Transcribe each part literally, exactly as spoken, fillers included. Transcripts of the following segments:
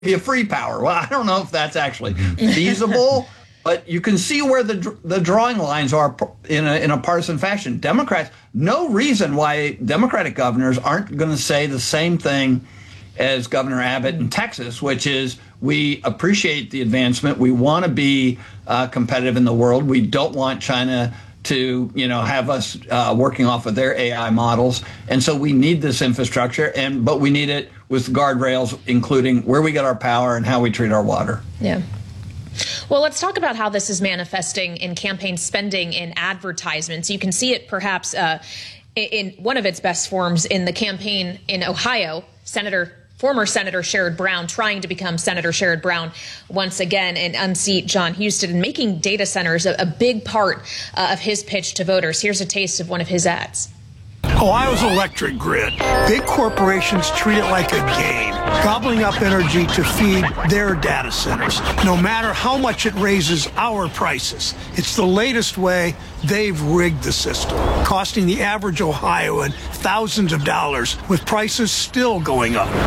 you free power. Well, I don't know if that's actually feasible, but you can see where the the drawing lines are in a, in a partisan fashion. Democrats, no reason why Democratic governors aren't going to say the same thing as Governor Abbott in Texas, which is we appreciate the advancement. We want to be uh, competitive in the world. We don't want China to, you know, have us uh, working off of their A I models. And so we need this infrastructure, and but we need it with guardrails, including where we get our power and how we treat our water. Yeah. Well, let's talk about how this is manifesting in campaign spending in advertisements. You can see it perhaps uh, in one of its best forms in the campaign in Ohio. Senator Former Senator Sherrod Brown trying to become Senator Sherrod Brown once again and unseat Jon Husted, and making data centers a, a big part uh, of his pitch to voters. Here's a taste of one of his ads. Ohio's electric grid. Big corporations treat it like a game, gobbling up energy to feed their data centers, no matter how much it raises our prices. It's the latest way they've rigged the system, costing the average Ohioan thousands of dollars, with prices still going up.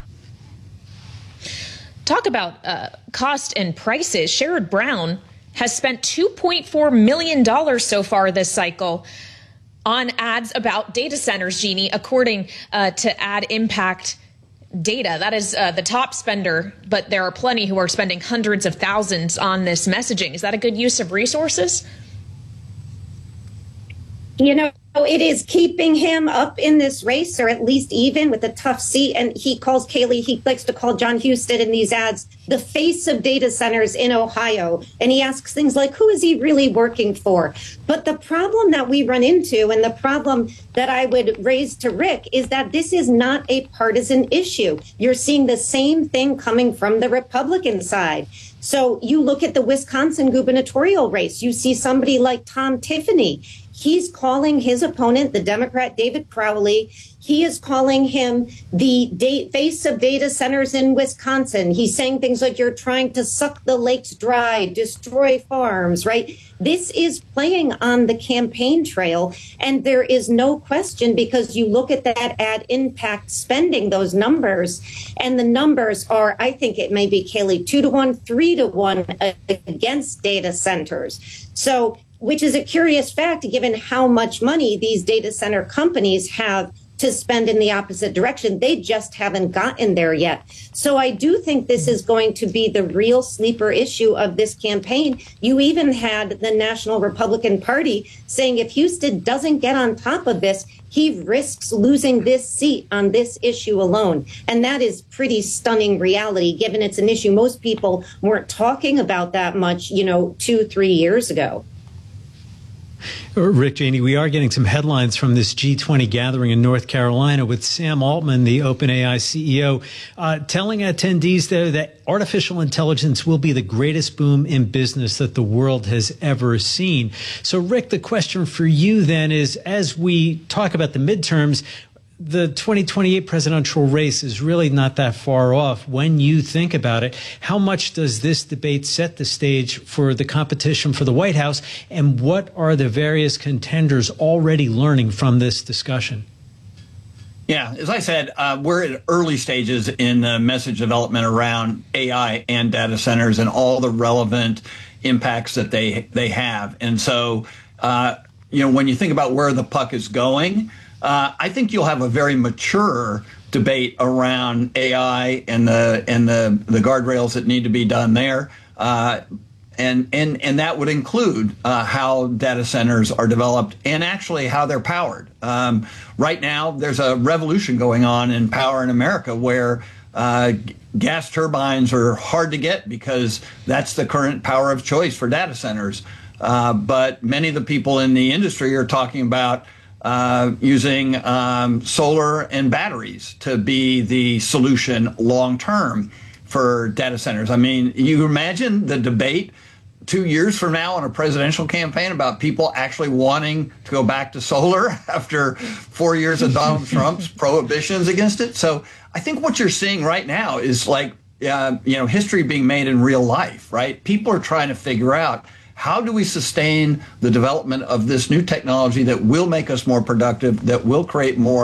Talk about uh, cost and prices. Sherrod Brown has spent two point four million dollars so far this cycle on ads about data centers, Jeannie, according uh, to Ad Impact data. That is uh, the top spender, but there are plenty who are spending hundreds of thousands on this messaging. Is that a good use of resources? You know, it is keeping him up in this race, or at least even with a tough seat. And he calls Kayleigh, he likes to call Jon Husted in these ads the face of data centers in Ohio. And he asks things like, who is he really working for? But the problem that we run into, and the problem that I would raise to Rick, is that this is not a partisan issue. You're seeing the same thing coming from the Republican side. So you look at the Wisconsin gubernatorial race, you see somebody like Tom Tiffany. He's calling his opponent, the Democrat David Crowley. He is calling him the da- face of data centers in Wisconsin. He's saying things like, you're trying to suck the lakes dry, destroy farms, right? This is playing on the campaign trail. And there is no question, because you look at that Ad Impact spending, those numbers, and the numbers are, I think it may be, Kayleigh, two to one, three to one against data centers. So, which is a curious fact, given how much money these data center companies have to spend in the opposite direction. They just haven't gotten there yet. So I do think this is going to be the real sleeper issue of this campaign. You even had the National Republican Party saying if Husted doesn't get on top of this, he risks losing this seat on this issue alone. And that is pretty stunning reality, given it's an issue most people weren't talking about that much, you know, two, three years ago. Rick, Janie, we are getting some headlines from this G twenty gathering in North Carolina with Sam Altman, the OpenAI C E O, uh, telling attendees there that artificial intelligence will be the greatest boom in business that the world has ever seen. So, Rick, the question for you then is, as we talk about the midterms, the twenty twenty-eight presidential race is really not that far off. When you think about it, how much does this debate set the stage for the competition for the White House? And what are the various contenders already learning from this discussion? Yeah, as I said, uh, we're at early stages in uh, message development around A I and data centers and all the relevant impacts that they they have. And so, uh, you know, when you think about where the puck is going, Uh, I think you'll have a very mature debate around A I and the and the the guardrails that need to be done there, uh, and and and that would include uh, how data centers are developed and actually how they're powered. Um, right now, there's a revolution going on in power in America where uh, gas turbines are hard to get because that's the current power of choice for data centers. Uh, but many of the people in the industry are talking about Uh, using um, solar and batteries to be the solution long term for data centers. I mean, you imagine the debate two years from now in a presidential campaign about people actually wanting to go back to solar after four years of Donald Trump's prohibitions against it. So I think what you're seeing right now is like, uh, you know, history being made in real life, right? People are trying to figure out, how do we sustain the development of this new technology that will make us more productive, that will create more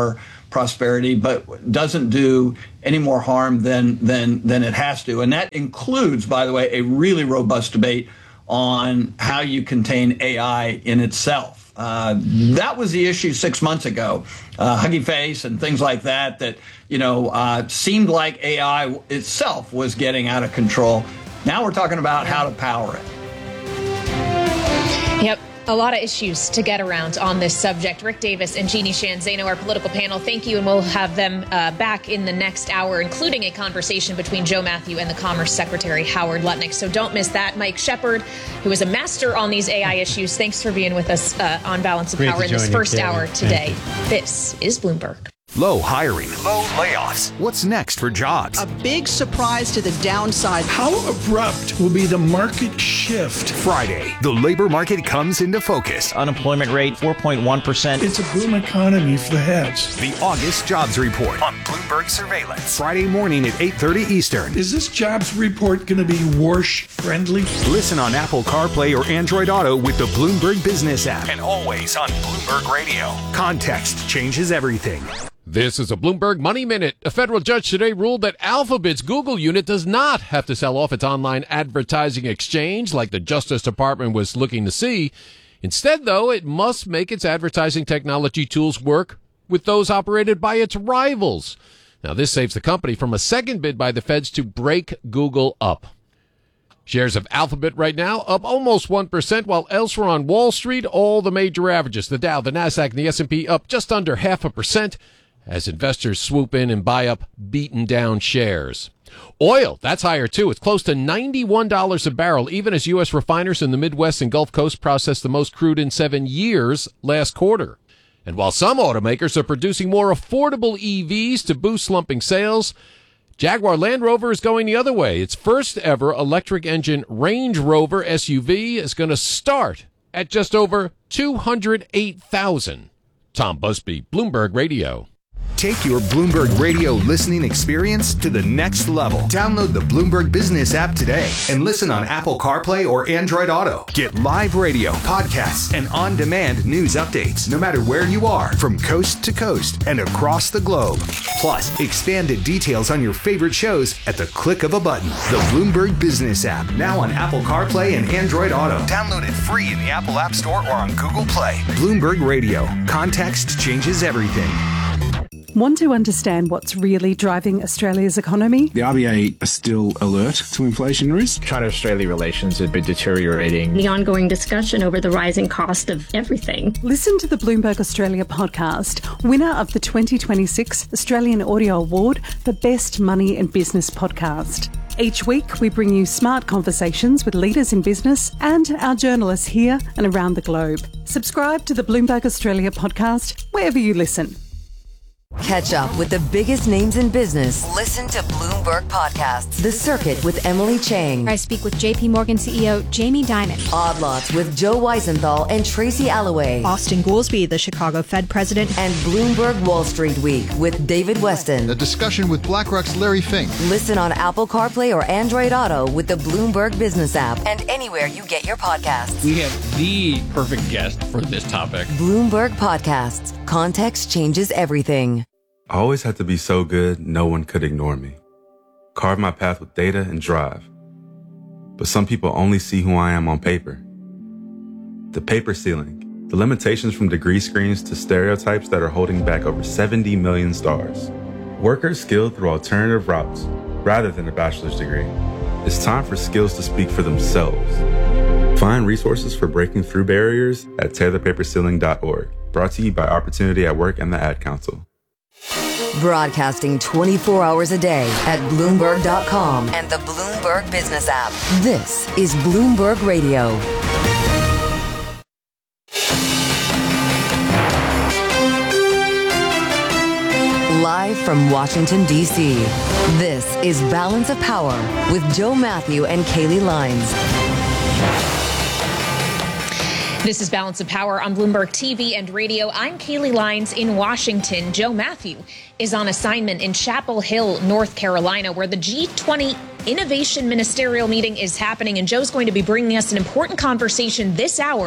prosperity, but doesn't do any more harm than than than it has to. And that includes, by the way, a really robust debate on how you contain A I in itself. Uh, that was the issue six months ago. Uh, Hugging Face and things like that, that, you know, uh, seemed like A I itself was getting out of control. Now we're talking about how to power it. Yep. A lot of issues to get around on this subject. Rick Davis and Jeannie Sheehan Zaino, our political panel, thank you, and we'll have them uh, back in the next hour, including a conversation between Joe Matthew and the Commerce Secretary Howard Lutnick. So don't miss that. Mike Shepard, who is a master on these A I issues, thanks for being with us uh, on Balance of Great Power to in this join you, first Kelly. hour today. This is Bloomberg. Low hiring, low layoffs. What's next for jobs? A big surprise to the downside. How abrupt will be the market shift? Friday, the labor market comes into focus. Unemployment rate, four point one percent. It's a boom economy for the heads. The August Jobs Report on Bloomberg Surveillance. Friday morning at eight thirty Eastern. Is this jobs report going to be Warsh friendly? Listen on Apple CarPlay or Android Auto with the Bloomberg Business app. And always on Bloomberg Radio. Context changes everything. This is a Bloomberg Money Minute. A federal judge today ruled that Alphabet's Google unit does not have to sell off its online advertising exchange like the Justice Department was looking to see. Instead, though, it must make its advertising technology tools work with those operated by its rivals. Now, this saves the company from a second bid by the feds to break Google up. Shares of Alphabet right now up almost one percent, while elsewhere on Wall Street, all the major averages, the Dow, the Nasdaq, and the S and P up just under half a percent, as investors swoop in and buy up beaten down shares. Oil, that's higher too. It's close to ninety-one dollars a barrel, even as U S refiners in the Midwest and Gulf Coast processed the most crude in seven years last quarter. And while some automakers are producing more affordable E Vs to boost slumping sales, Jaguar Land Rover is going the other way. Its first ever electric engine Range Rover S U V is going to start at just over two hundred eight thousand dollars. Tom Busby, Bloomberg Radio. Take your Bloomberg Radio listening experience to the next level. Download the Bloomberg Business app today and listen on Apple CarPlay or Android Auto. Get live radio, podcasts, and on-demand news updates no matter where you are, from coast to coast and across the globe. Plus, expanded details on your favorite shows at the click of a button. The Bloomberg Business app, now on Apple CarPlay and Android Auto. Download it free in the Apple App Store or on Google Play. Bloomberg Radio. Context changes everything. Want to understand what's really driving Australia's economy? The R B A are still alert to inflation risk. China-Australia relations have been deteriorating. The ongoing discussion over the rising cost of everything. Listen to the Bloomberg Australia podcast, winner of the twenty twenty-six Australian Audio Award for Best Money and Business Podcast. Each week, we bring you smart conversations with leaders in business and our journalists here and around the globe. Subscribe to the Bloomberg Australia podcast wherever you listen. Catch up with the biggest names in business. Listen to Bloomberg Podcasts. The Circuit with Emily Chang. I speak with J P Morgan C E O Jamie Dimon. Odd Lots with Joe Weisenthal and Tracy Alloway. Austin Goolsbee, the Chicago Fed president. And Bloomberg Wall Street Week with David Weston. A discussion with BlackRock's Larry Fink. Listen on Apple CarPlay or Android Auto with the Bloomberg Business app and anywhere you get your podcasts. We have the perfect guest for this topic. Bloomberg Podcasts. Context changes everything. I always had to be so good, no one could ignore me. Carve my path with data and drive. But some people only see who I am on paper. The paper ceiling, the limitations from degree screens to stereotypes that are holding back over seventy million stars. Workers skilled through alternative routes, rather than a bachelor's degree. It's time for skills to speak for themselves. Find resources for breaking through barriers at tear the paper ceiling dot org. Brought to you by Opportunity at Work and the Ad Council. Broadcasting twenty-four hours a day at Bloomberg dot com and the Bloomberg Business app. This is Bloomberg Radio. Live from Washington, D C, this is Balance of Power with Joe Matthew and Kaylee Lines. This is Balance of Power on Bloomberg T V and radio. I'm Kaylee Lines in Washington. Joe Matthew is on assignment in Chapel Hill, North Carolina, where the G twenty Innovation Ministerial Meeting is happening. And Joe's going to be bringing us an important conversation this hour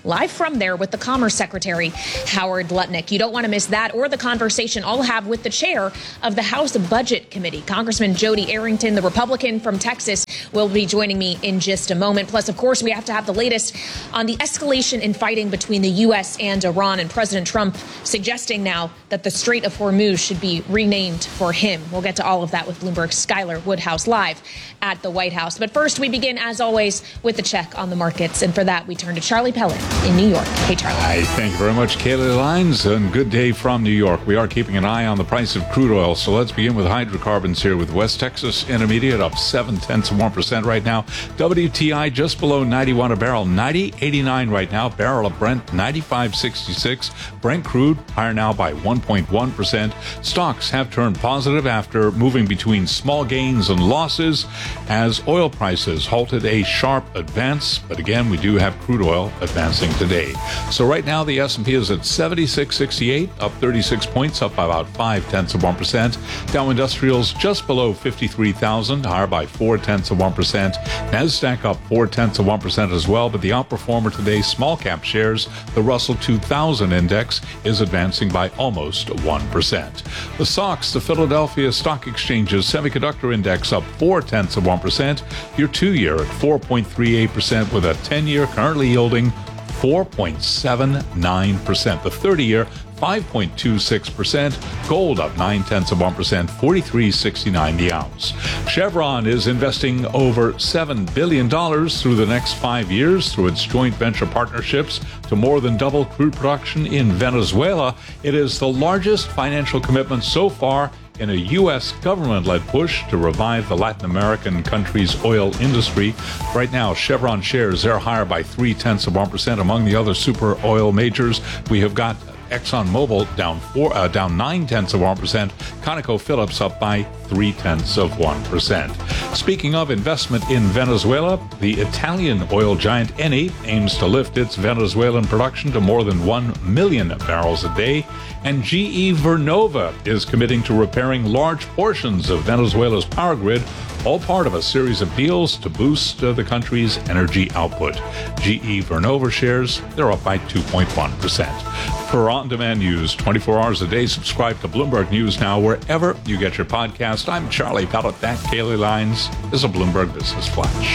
live from there with the Commerce Secretary, Howard Lutnick. You don't want to miss that or the conversation I'll have with the chair of the House Budget Committee. Congressman Jody Arrington, the Republican from Texas, will be joining me in just a moment. Plus, of course, we have to have the latest on the escalation in fighting between the U S and Iran, and President Trump suggesting now that the Strait of Hormuz should be renamed for him. We'll get to all of that with Bloomberg's Skylar Woodhouse live at the White House. But first, we begin, as always, with the check on the markets. And for that, we turn to Charlie Pellet in New York. Hey, Charlie. Hi, thank you very much, Kaylee Lines, and good day from New York. We are keeping an eye on the price of crude oil, so let's begin with hydrocarbons here with West Texas Intermediate up seven tenths of one percent right now. W T I just below ninety-one a barrel, ninety eighty-nine right now. Barrel of Brent ninety-five sixty-six. Brent crude higher now by one point one percent. Stocks have turned positive after moving between small gains and losses as oil prices halted a sharp advance. But again, we do have crude oil advancing today. So right now the S and P is at seventy-six sixty-eight, up thirty-six points, up by about five tenths of one percent. Dow Industrials just below fifty-three thousand, higher by four tenths of one percent. NASDAQ up four tenths of one percent as well, but the outperformer today, small cap shares, the Russell two thousand index is advancing by almost one percent. The S O X, the Philadelphia Stock Exchange's semiconductor index up four tenths of one percent. Your two-year at four point three eight percent with a ten-year currently yielding four point seven nine percent. The thirty-year five point two six percent. Gold up nine tenths of one percent, forty-three sixty-nine the ounce. Chevron is investing over seven billion dollars through the next five years through its joint venture partnerships to more than double crude production in Venezuela. It is the largest financial commitment so far in a U S government-led push to revive the Latin American country's oil industry. Right now, Chevron shares, they're higher by three tenths of one percent. Among the other super oil majors, we have got ExxonMobil down four, uh, down nine tenths of one percent. ConocoPhillips up by three tenths of one percent. Speaking of investment in Venezuela, the Italian oil giant Eni aims to lift its Venezuelan production to more than one million barrels a day, and G E Vernova is committing to repairing large portions of Venezuela's power grid, all part of a series of deals to boost uh, the country's energy output. G E Vernova shares, they're up by two point one percent. For on-demand news twenty-four hours a day, subscribe to Bloomberg News Now wherever you get your podcast. I'm Charlie Pellet. That, Kaylee Lines, is a Bloomberg Business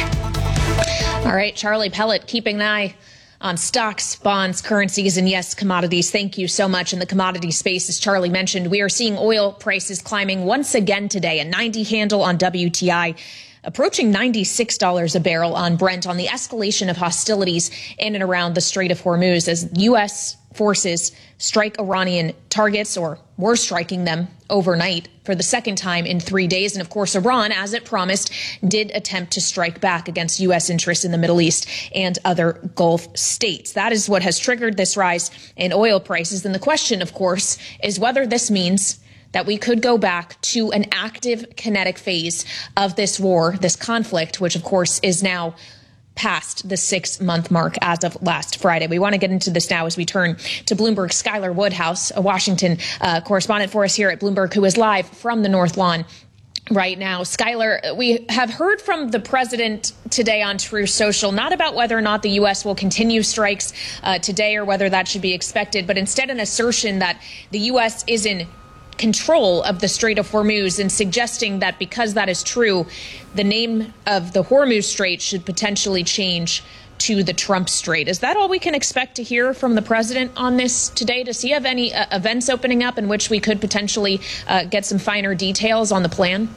Flash. All right, Charlie Pellet, keeping an eye on stocks, bonds, currencies, and yes, commodities. Thank you so much. In the commodity space, as Charlie mentioned, we are seeing oil prices climbing once again today, a ninety handle on W T I, approaching ninety-six dollars a barrel on Brent on the escalation of hostilities in and around the Strait of Hormuz as U S forces strike Iranian targets, or were striking them overnight for the second time in three days. And of course, Iran, as it promised, did attempt to strike back against U S interests in the Middle East and other Gulf states. That is what has triggered this rise in oil prices. And the question, of course, is whether this means that we could go back to an active kinetic phase of this war, this conflict, which of course is now past the six-month mark as of last Friday. We want to get into this now as we turn to Bloomberg's Skylar Woodhouse, a Washington uh, correspondent for us here at Bloomberg, who is live from the North Lawn right now. Skylar, we have heard from the president today on Truth Social, not about whether or not the U S will continue strikes uh, today or whether that should be expected, but instead an assertion that the U S is in control of the Strait of Hormuz, and suggesting that because that is true, the name of the Hormuz Strait should potentially change to the Trump Strait. Is that all we can expect to hear from the president on this today? Does he have any uh, events opening up in which we could potentially uh, get some finer details on the plan?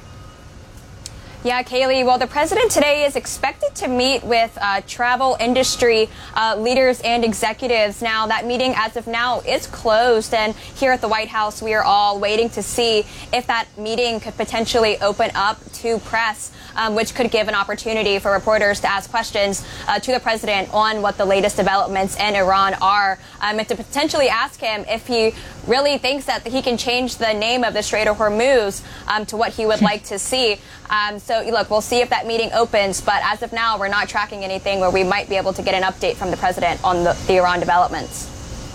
Yeah, Kaylee. Well, the president today is expected to meet with uh, travel industry uh, leaders and executives. Now, that meeting as of now is closed. And here at the White House, we are all waiting to see if that meeting could potentially open up to press, um, which could give an opportunity for reporters to ask questions uh, to the president on what the latest developments in Iran are, um, and to potentially ask him if he really thinks that he can change the name of the Strait of Hormuz um, to what he would like to see. Um, so, look, we'll see if that meeting opens. But as of now, we're not tracking anything where we might be able to get an update from the president on the, the Iran developments.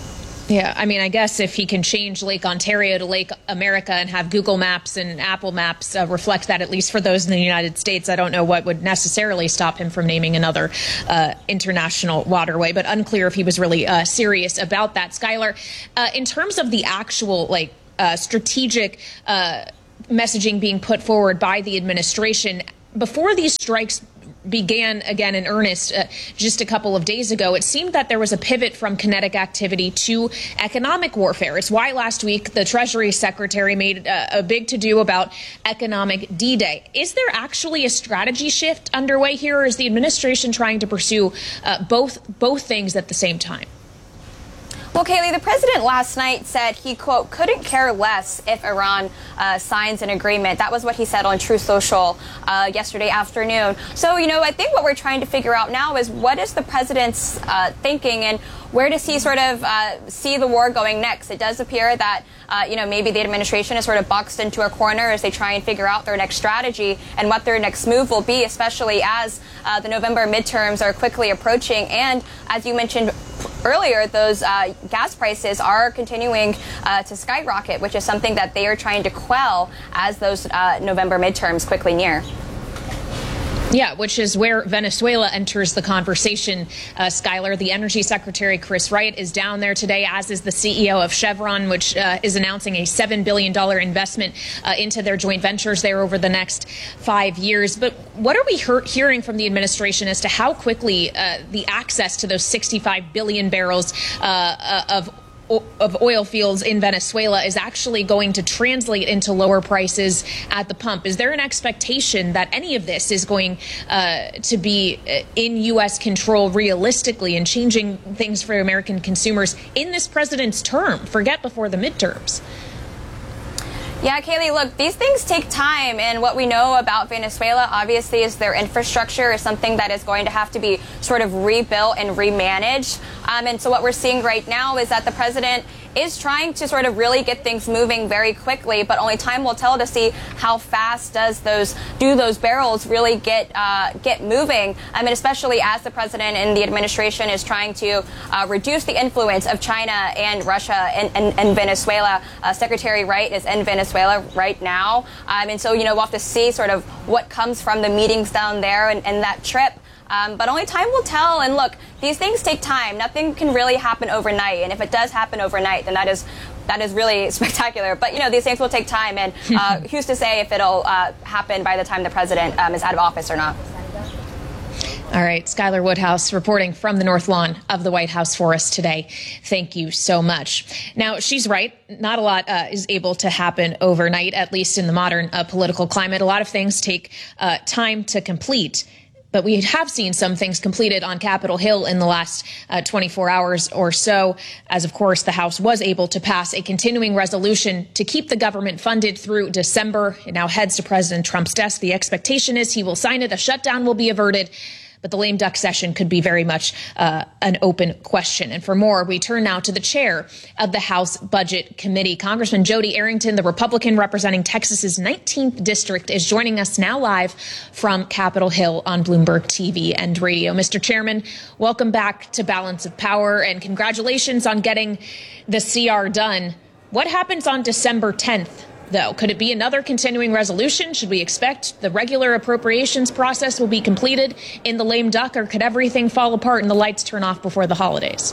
Yeah, I mean, I guess if he can change Lake Ontario to Lake America and have Google Maps and Apple Maps uh, reflect that, at least for those in the United States, I don't know what would necessarily stop him from naming another uh, international waterway, but unclear if he was really uh, serious about that. Skylar, uh, in terms of the actual, like, uh, strategic uh, messaging being put forward by the administration, before these strikes began again in earnest uh, just a couple of days ago, it seemed that there was a pivot from kinetic activity to economic warfare. It's why last week the Treasury Secretary made uh, a big to-do about economic D-Day. Is there actually a strategy shift underway here, or is the administration trying to pursue uh, both both things at the same time? Well, Kayleigh, the president last night said he, quote, couldn't care less if Iran uh, signs an agreement. That was what he said on Truth Social uh, yesterday afternoon. So, you know, I think what we're trying to figure out now is what is the president's uh, thinking, and where does he sort of uh, see the war going next? It does appear that, uh, you know, maybe the administration is sort of boxed into a corner as they try and figure out their next strategy and what their next move will be, especially as uh, the November midterms are quickly approaching. And as you mentioned earlier, those uh, gas prices are continuing uh, to skyrocket, which is something that they are trying to quell as those uh, November midterms quickly near. Yeah, which is where Venezuela enters the conversation. Uh, Skylar, the Energy Secretary Chris Wright is down there today, as is the C E O of Chevron, which uh, is announcing a seven billion dollars investment uh, into their joint ventures there over the next five years. But what are we he- hearing from the administration as to how quickly uh, the access to those sixty-five billion barrels uh, uh, of of oil fields in Venezuela is actually going to translate into lower prices at the pump? Is there an expectation that any of this is going uh, to be in U S control realistically and changing things for American consumers in this president's term? Forget before the midterms. Yeah, Kayleigh, look, these things take time, and what we know about Venezuela, obviously, is their infrastructure is something that is going to have to be sort of rebuilt and remanaged. Um, and so what we're seeing right now is that the president is trying to sort of really get things moving very quickly, but only time will tell to see how fast does those do those barrels really get uh, get moving. I mean, especially as the president and the administration is trying to uh, reduce the influence of China and Russia and, and, and Venezuela. Uh, Secretary Wright is in Venezuela right now, um, and so you know we'll have to see sort of what comes from the meetings down there and, and that trip. Um, but only time will tell. And look, these things take time. Nothing can really happen overnight. And if it does happen overnight, then that is that is really spectacular. But, you know, these things will take time. And uh, who's to say if it'll uh, happen by the time the president um, is out of office or not? All right, Skylar Woodhouse reporting from the North Lawn of the White House for us today. Thank you so much. Now, she's right. Not a lot uh, is able to happen overnight, at least in the modern uh, political climate. A lot of things take uh, time to complete. But we have seen some things completed on Capitol Hill in the last uh, twenty-four hours or so, as, of course, the House was able to pass a continuing resolution to keep the government funded through December. It now heads to President Trump's desk. The expectation is he will sign it. A shutdown will be averted. But the lame duck session could be very much uh, an open question. And for more, we turn now to the chair of the House Budget Committee. Congressman Jody Arrington, the Republican representing Texas's nineteenth district, is joining us now live from Capitol Hill on Bloomberg T V and radio. Mister Chairman, welcome back to Balance of Power, and congratulations on getting the C R done. What happens on December tenth? Though, could it be another continuing resolution? Should we expect the regular appropriations process will be completed in the lame duck, or could everything fall apart and the lights turn off before the holidays?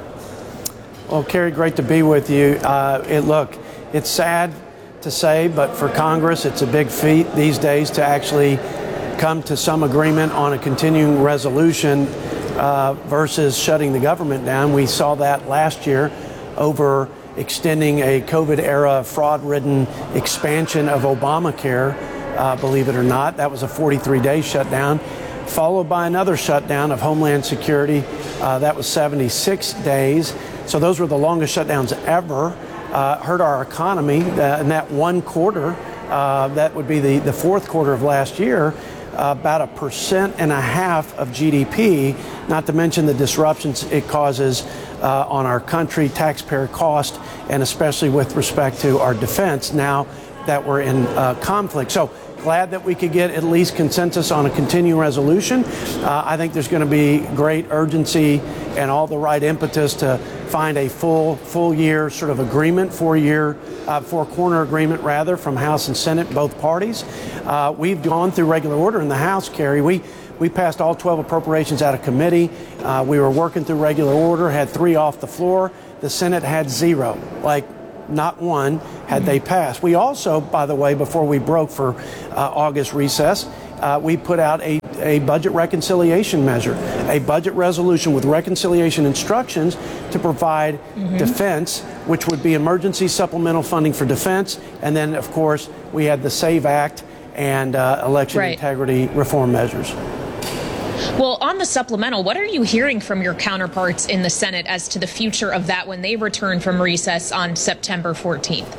Well, Carrie, great to be with you. Uh, it, look, it's sad to say, but for Congress, it's a big feat these days to actually come to some agreement on a continuing resolution uh, versus shutting the government down. We saw that last year over extending a COVID-era fraud-ridden expansion of Obamacare, uh, believe it or not. That was a forty-three day shutdown, followed by another shutdown of Homeland Security. Uh, that was seventy-six days. So those were the longest shutdowns ever. Uh, hurt our economy. Uh, in that one quarter, uh, that would be the, the fourth quarter of last year, uh, about a percent and a half of G D P, not to mention the disruptions it causes Uh, on our country, taxpayer cost, and especially with respect to our defense now that we're in uh, conflict. So glad that we could get at least consensus on a continuing resolution. Uh, I think there's going to be great urgency and all the right impetus to find a full full year sort of agreement, four year, uh, four corner agreement rather, from House and Senate, both parties. Uh, we've gone through regular order in the House, Kerry. We we passed all twelve appropriations out of committee. Uh, we were working through regular order, had three off the floor. The Senate had zero, like not one had they passed. We also, by the way, before we broke for uh, August recess, uh, we put out a, a budget reconciliation measure, a budget resolution with reconciliation instructions to provide mm-hmm. defense, which would be emergency supplemental funding for defense. And then, of course, we had the SAVE Act and uh, election right. integrity reform measures. Well, on the supplemental, what are you hearing from your counterparts in the Senate as to the future of that when they return from recess on September fourteenth?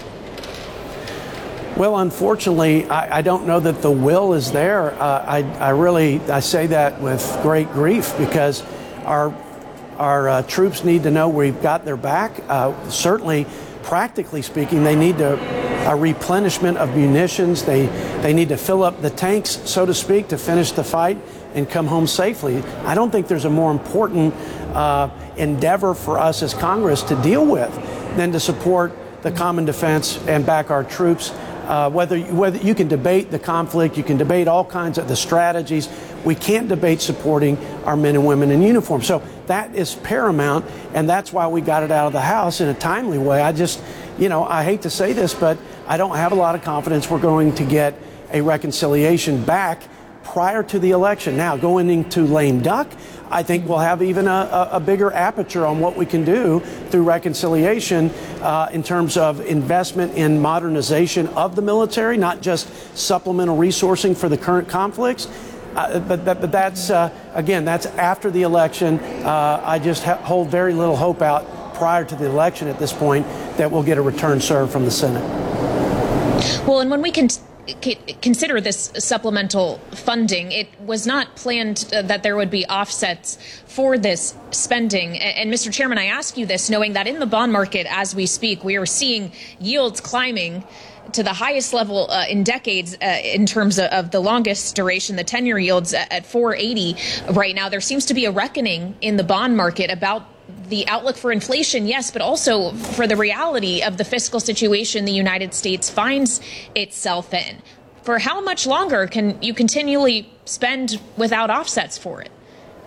Well, unfortunately, I, I don't know that the will is there. Uh, I, I really, I say that with great grief because our our uh, troops need to know we've got their back. Uh, certainly, practically speaking, they need to a replenishment of munitions. They they need to fill up the tanks, so to speak, to finish the fight and come home safely. I don't think there's a more important uh, endeavor for us as Congress to deal with than to support the common defense and back our troops. Uh, whether whether you can debate the conflict, you can debate all kinds of the strategies. We can't debate supporting our men and women in uniform. So that is paramount, and that's why we got it out of the House in a timely way. I just, you know, I hate to say this, but I don't have a lot of confidence we're going to get a reconciliation back prior to the election. Now, going into lame duck, I think we'll have even a, a bigger aperture on what we can do through reconciliation uh, in terms of investment in modernization of the military, not just supplemental resourcing for the current conflicts. Uh, but, but, but that's, uh, again, that's after the election. Uh, I just ha- hold very little hope out prior to the election at this point that we'll get a return served from the Senate. Well, and when we can consider this supplemental funding, it was not planned uh, that there would be offsets for this spending. And, and Mister Chairman, I ask you this knowing that in the bond market as we speak, we are seeing yields climbing to the highest level uh, in decades uh, in terms of, of the longest duration, the ten-year yields at, at four eighty right now. There seems to be a reckoning in the bond market about the outlook for inflation, yes, but also for the reality of the fiscal situation the United States finds itself in. For how much longer can you continually spend without offsets for it?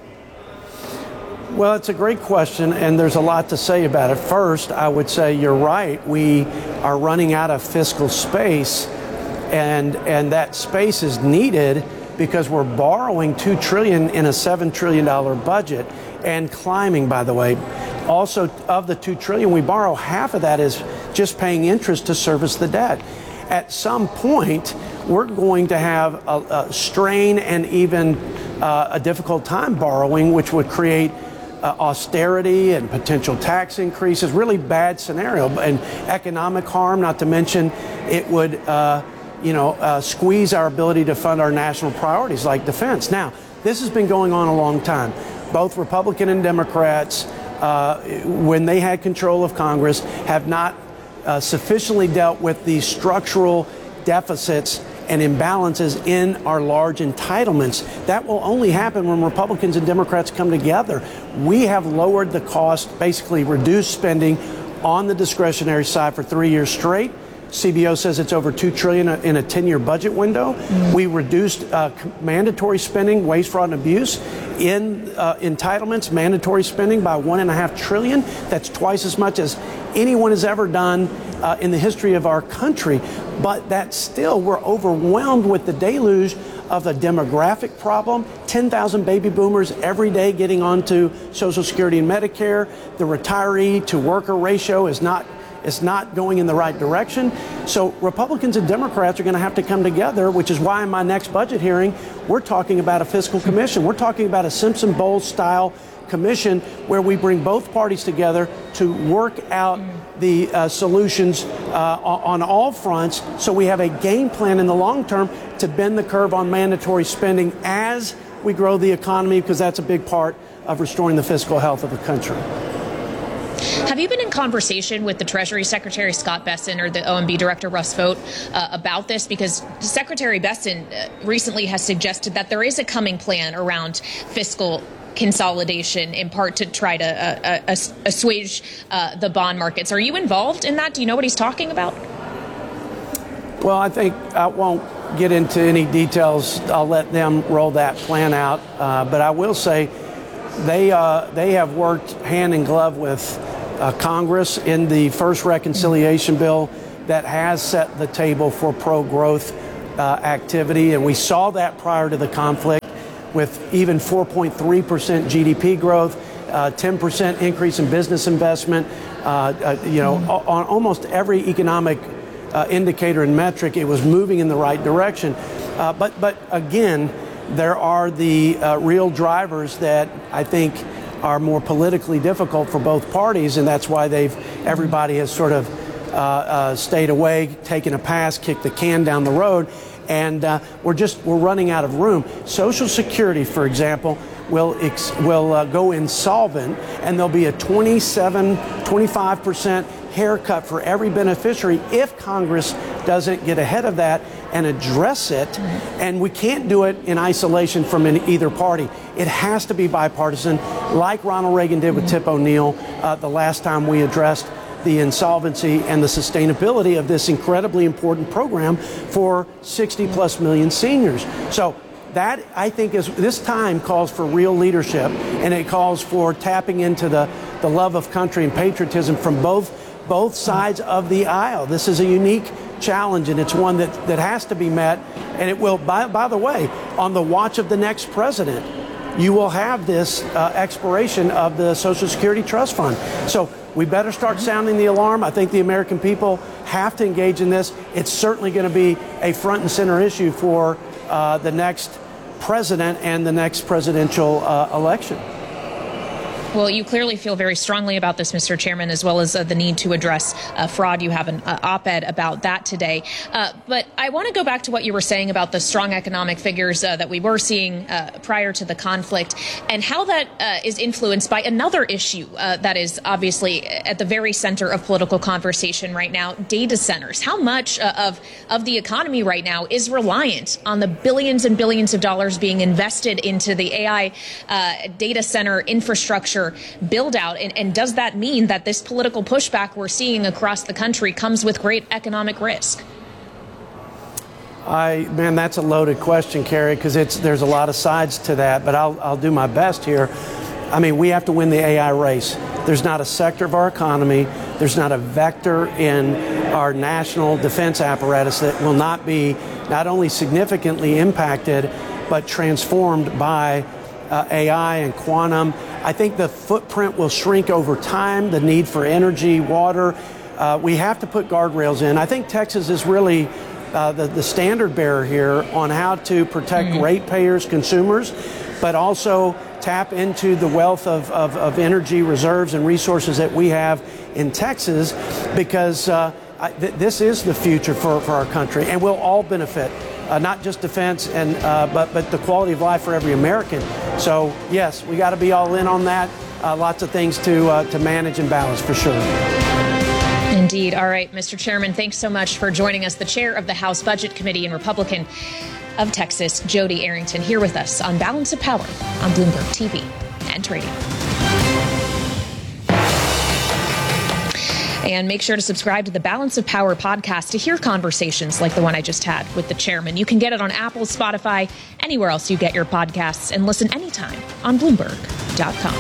Well, it's a great question, and there's a lot to say about it. First, I would say you're right. We are running out of fiscal space, and and that space is needed because we're borrowing two trillion dollars in a seven trillion dollars budget and climbing, by the way. Also, of the two trillion dollars we borrow, half of that is just paying interest to service the debt. At some point, we're going to have a, a strain and even uh, a difficult time borrowing, which would create Uh, austerity and potential tax increases, really bad scenario, and economic harm, not to mention it would, uh, you know, uh, squeeze our ability to fund our national priorities like defense. Now, this has been going on a long time. Both Republican and Democrats, uh, when they had control of Congress, have not uh, sufficiently dealt with the structural deficits and imbalances in our large entitlements. That will only happen when Republicans and Democrats come together. We have lowered the cost, basically reduced spending on the discretionary side for three years straight. C B O says it's over two trillion dollars in a ten-year budget window. Mm-hmm. We reduced uh, mandatory spending, waste, fraud, and abuse in uh, entitlements, mandatory spending by one and a half trillion. That's twice as much as anyone has ever done uh, in the history of our country. But that still, we're overwhelmed with the deluge of the demographic problem. ten thousand baby boomers every day getting onto Social Security and Medicare. The retiree to worker ratio is not It's not going in the right direction. So Republicans and Democrats are going to have to come together, which is why in my next budget hearing, we're talking about a fiscal commission. We're talking about a Simpson-Bowles style commission where we bring both parties together to work out the uh, solutions uh, on all fronts so we have a game plan in the long term to bend the curve on mandatory spending as we grow the economy, because that's a big part of restoring the fiscal health of the country. Have you been in conversation with the Treasury Secretary Scott Bessent or the O M B Director Russ Vought uh, about this? Because Secretary Bessent uh, recently has suggested that there is a coming plan around fiscal consolidation, in part to try to uh, uh, assuage uh, the bond markets. Are you involved in that? Do you know what he's talking about? Well, I think I won't get into any details. I'll let them roll that plan out. Uh, but I will say they uh, they have worked hand in glove with uh, Congress in the first reconciliation bill that has set the table for pro-growth uh, activity. And we saw that prior to the conflict with even four point three percent G D P growth, uh, ten percent increase in business investment, uh, uh, you know, mm-hmm. on almost every economic Uh, indicator and metric, it was moving in the right direction. Uh, but, but again, there are the uh, real drivers that I think are more politically difficult for both parties, and that's why they've everybody has sort of uh, uh, stayed away, taken a pass, kicked the can down the road, and uh, we're just we're running out of room. Social Security, for example, will ex- will uh, go insolvent, and there'll be a twenty-seven, twenty-five percent haircut for every beneficiary if Congress doesn't get ahead of that and address it. Mm-hmm. And we can't do it in isolation from in either party. It has to be bipartisan, like Ronald Reagan did with mm-hmm. Tip O'Neill uh, the last time we addressed the insolvency and the sustainability of this incredibly important program for sixty plus million seniors. So that, I think, is this time calls for real leadership, and it calls for tapping into the, the love of country and patriotism from both both sides of the aisle. This is a unique challenge, and it's one that, that has to be met. And it will, by, by the way, on the watch of the next president, you will have this uh, expiration of the Social Security Trust Fund. So we better start sounding the alarm. I think the American people have to engage in this. It's certainly going to be a front and center issue for uh, the next president and the next presidential uh, election. Well, you clearly feel very strongly about this, Mister Chairman, as well as uh, the need to address uh, fraud. You have an uh, op-ed about that today. Uh, but I want to go back to what you were saying about the strong economic figures uh, that we were seeing uh, prior to the conflict, and how that uh, is influenced by another issue uh, that is obviously at the very center of political conversation right now: data centers. How much uh, of of the economy right now is reliant on the billions and billions of dollars being invested into the A I uh, data center infrastructure build out, and, and does that mean that this political pushback we're seeing across the country comes with great economic risk? I man, that's a loaded question, Carrie, because it's there's a lot of sides to that, but I'll I'll do my best here. I mean, we have to win the A I race. There's not a sector of our economy, there's not a vector in our national defense apparatus that will not be not only significantly impacted, but transformed by uh, A I and quantum. I think the footprint will shrink over time, the need for energy, water. Uh, we have to put guardrails in. I think Texas is really uh, the, the standard bearer here on how to protect mm-hmm. ratepayers, consumers, but also tap into the wealth of, of, of energy reserves and resources that we have in Texas, because uh, I, th- this is the future for, for our country, and we'll all benefit. Uh, not just defense, and uh, but but the quality of life for every American. So yes, we got to be all in on that. Uh, lots of things to uh, to manage and balance for sure. Indeed. All right, Mister Chairman, thanks so much for joining us. The chair of the House Budget Committee and Republican of Texas, Jody Arrington, here with us on Balance of Power on Bloomberg T V and radio. And make sure to subscribe to the Balance of Power podcast to hear conversations like the one I just had with the chairman. You can get it on Apple, Spotify, anywhere else you get your podcasts, and listen anytime on Bloomberg dot com.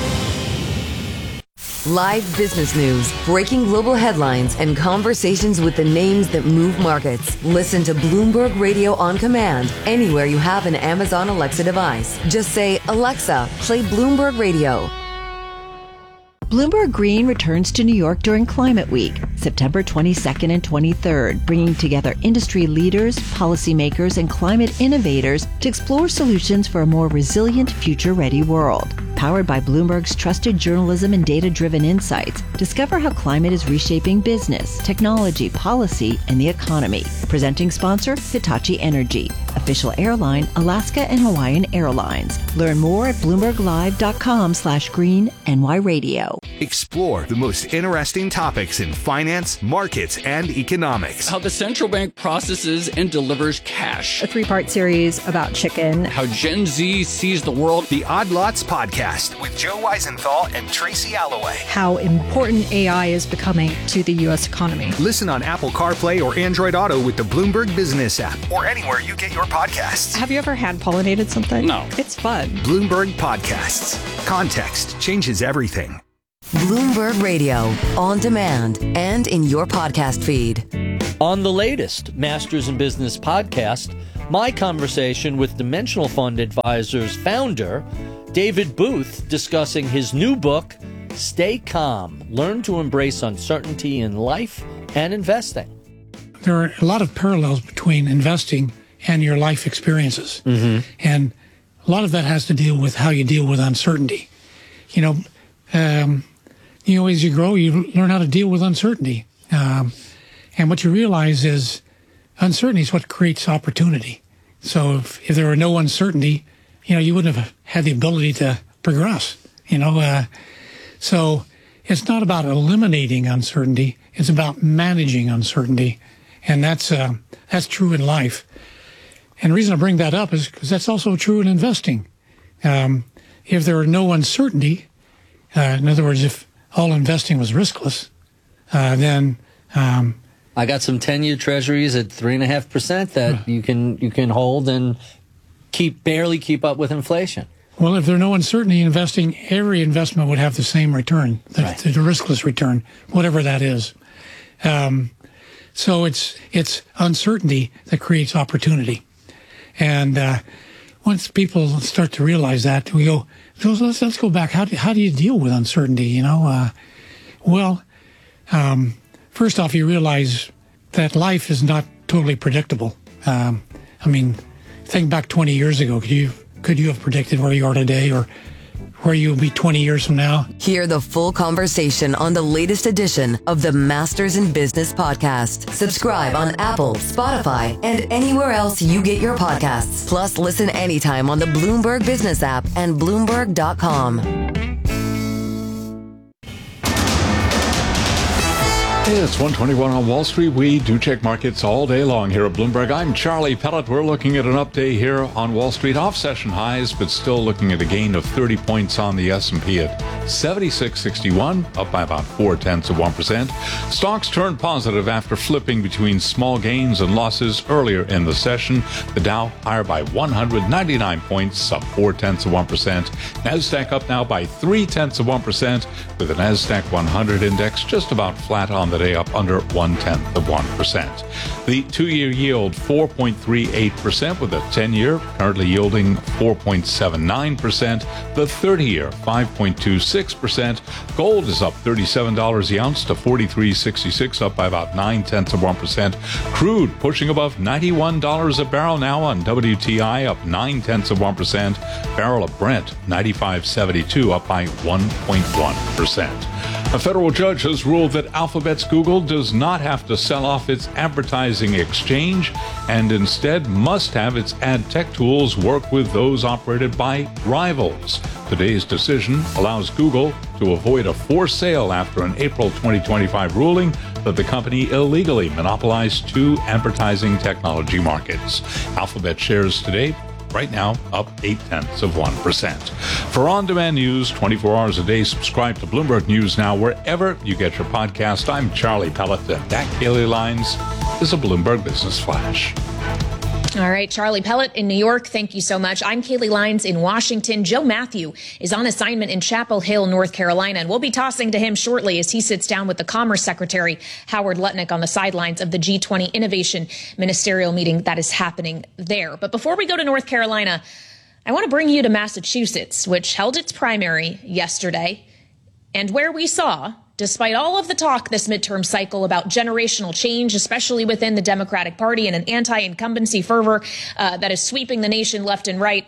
Live business news, breaking global headlines, and conversations with the names that move markets. Listen to Bloomberg Radio on command anywhere you have an Amazon Alexa device. Just say, Alexa, play Bloomberg Radio. Bloomberg Green returns to New York during Climate Week, September twenty-second and twenty-third, bringing together industry leaders, policymakers, and climate innovators to explore solutions for a more resilient, future-ready world. Powered by Bloomberg's trusted journalism and data-driven insights, discover how climate is reshaping business, technology, policy, and the economy. Presenting sponsor, Hitachi Energy. Official airline, Alaska and Hawaiian Airlines. Learn more at bloomberg live dot com slash green N Y radio. Explore the most interesting topics in finance, markets, and economics. How the central bank processes and delivers cash. A three-part series about chicken. How Gen Z sees the world. The Odd Lots Podcast with Joe Weisenthal and Tracy Alloway. How important A I is becoming to the U S economy. Listen on Apple CarPlay or Android Auto with the Bloomberg Business app or anywhere you get your podcasts. Have you ever hand-pollinated something? No. It's fun. Bloomberg Podcasts. Context changes everything. Bloomberg Radio, on demand and in your podcast feed. On the latest Masters in Business podcast, my conversation with Dimensional Fund Advisors founder, David Booth, discussing his new book, Stay Calm, Learn to Embrace Uncertainty in Life and Investing. There are a lot of parallels between investing and your life experiences. Mm-hmm. And a lot of that has to deal with how you deal with uncertainty. You know, um, you know, as you grow, you learn how to deal with uncertainty. Um, and what you realize is uncertainty is what creates opportunity. So if, if there were no uncertainty, you know, you wouldn't have had the ability to progress, you know. Uh, so it's not about eliminating uncertainty. It's about managing uncertainty. And that's uh, that's true in life. And the reason I bring that up is because that's also true in investing. Um, if there were no uncertainty, uh, in other words, if all investing was riskless, uh, then um, I got some ten-year treasuries at three and a half percent that you can you can hold and keep barely keep up with inflation. Well, if there's no uncertainty in investing, every investment would have the same return, the, Right. the, the riskless return, whatever that is. Um, so it's it's uncertainty that creates opportunity. And uh, once people start to realize that, we go, let's, let's go back. How do, how do you deal with uncertainty, you know? Uh, well, um, first off, you realize that life is not totally predictable. Um, I mean, think back twenty years ago. Could you could you have predicted where you are today or where you'll be twenty years from now? Hear the full conversation on the latest edition of the Masters in Business podcast. Subscribe on Apple, Spotify, and anywhere else you get your podcasts. Plus, listen anytime on the Bloomberg Business app and Bloomberg dot com. It's one twenty-one on Wall Street. We do check markets all day long here at Bloomberg. I'm Charlie Pellet. We're looking at an update here on Wall Street, off session highs, but still looking at a gain of thirty points on the S and P at seventy-six sixty-one, up by about four tenths of one percent. Stocks turned positive after flipping between small gains and losses earlier in the session. The Dow higher by one hundred ninety-nine points, up four tenths of one percent. NASDAQ up now by three tenths of one percent, with the NASDAQ one hundred index just about flat on the day, up under one-tenth of one percent. The two-year yield, four point three eight percent, with a ten-year currently yielding four point seven nine percent. The thirty-year, five point two six percent. Gold is up thirty-seven dollars the ounce to forty-three sixty-six, up by about nine-tenths of one percent. Crude pushing above ninety-one dollars a barrel now on W T I, up nine-tenths of one percent. Barrel of Brent, ninety-five seventy-two, up by one point one percent. A federal judge has ruled that Alphabet's Google does not have to sell off its advertising exchange and instead must have its ad tech tools work with those operated by rivals. Today's decision allows Google to avoid a forced sale after an April twenty twenty-five ruling that the company illegally monopolized two advertising technology markets. Alphabet shares today right now up eight tenths of one percent. For on-demand news, twenty-four hours a day, subscribe to Bloomberg News Now wherever you get your podcast. I'm Charlie Pellet, and that Kaylee Lines is a Bloomberg Business Flash. All right, Charlie Pellet in New York, thank you so much. I'm Kaylee Lines in Washington. Joe Matthew is on assignment in Chapel Hill, North Carolina, and we'll be tossing to him shortly as he sits down with the Commerce Secretary, Howard Lutnick, on the sidelines of the G twenty Innovation Ministerial meeting that is happening there. But before we go to North Carolina, I want to bring you to Massachusetts, which held its primary yesterday, and where we saw, despite all of the talk this midterm cycle about generational change, especially within the Democratic Party and an anti-incumbency fervor uh, that is sweeping the nation left and right,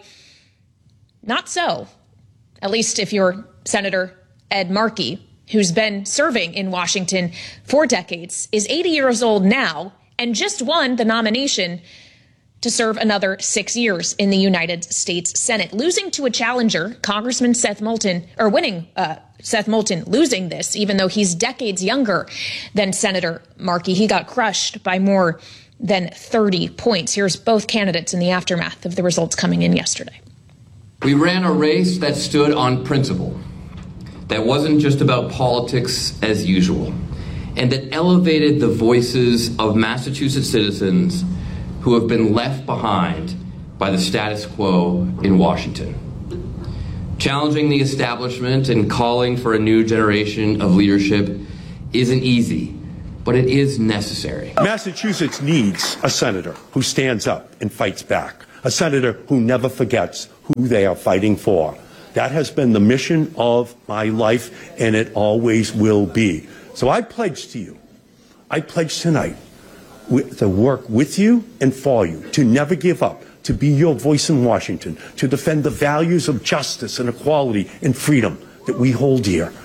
not so. At least if you're Senator Ed Markey, who's been serving in Washington for decades, is eighty years old now and just won the nomination to serve another six years in the United States Senate, losing to a challenger, Congressman Seth Moulton, or winning, uh, Seth Moulton losing this, even though he's decades younger than Senator Markey. He got crushed by more than thirty points. Here's both candidates in the aftermath of the results coming in yesterday. We ran a race that stood on principle, that wasn't just about politics as usual, and that elevated the voices of Massachusetts citizens who have been left behind by the status quo in Washington. Challenging the establishment and calling for a new generation of leadership isn't easy, but it is necessary. Massachusetts needs a senator who stands up and fights back, a senator who never forgets who they are fighting for. That has been the mission of my life, and it always will be. So I pledge to you, I pledge tonight to work with you and for you, to never give up, to be your voice in Washington, to defend the values of justice and equality and freedom that we hold dear.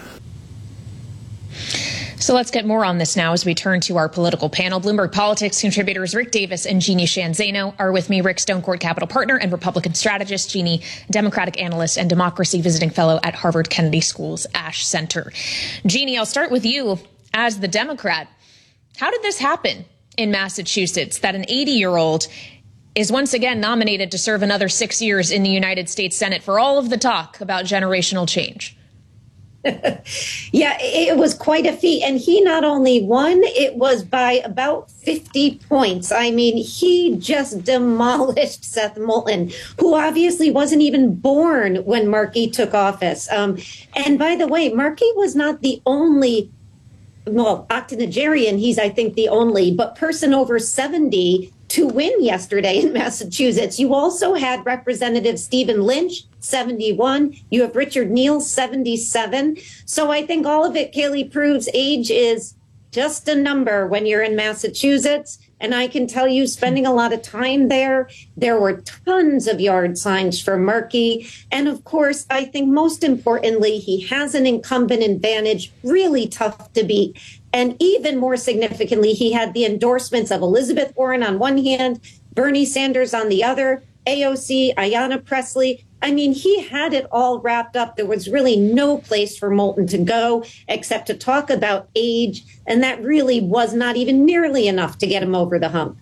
So let's get more on this now as we turn to our political panel. Bloomberg Politics contributors Rick Davis and Jeannie Sheehan Zaino are with me. Rick, Stonecourt Capital partner and Republican strategist. Jeannie, Democratic analyst and democracy visiting fellow at Harvard Kennedy School's Ash Center. Jeannie, I'll start with you as the Democrat. How did this happen in Massachusetts that an eighty-year-old is once again nominated to serve another six years in the United States Senate for all of the talk about generational change? Yeah, it was quite a feat. And he not only won, it was by about fifty points. I mean, he just demolished Seth Moulton, who obviously wasn't even born when Markey took office. Um, and by the way, Markey was not the only, well, octogenarian, he's, I think, the only, but person over seventy to win yesterday in Massachusetts. You also had Representative Stephen Lynch, seventy-one. You have Richard Neal, seventy-seven. So I think all of it, Kaylee, proves age is just a number when you're in Massachusetts. And I can tell you, spending a lot of time there, there were tons of yard signs for Markey. And of course, I think most importantly, he has an incumbent advantage, really tough to beat. And even more significantly, he had the endorsements of Elizabeth Warren on one hand, Bernie Sanders on the other, A O C, Ayanna Pressley. I mean, he had it all wrapped up. There was really no place for Moulton to go except to talk about age. And that really was not even nearly enough to get him over the hump.